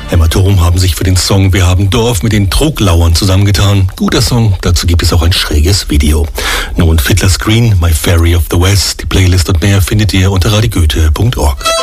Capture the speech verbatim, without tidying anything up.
Hämatom haben sich für den Song Wir haben Dorf mit den Troglauern zusammengetan. Guter Song, dazu gibt es auch ein schräges Video. Nun Fiddler's Green, My Fairy of the West, die Playlist und mehr findet ihr unter radio goethe punkt org.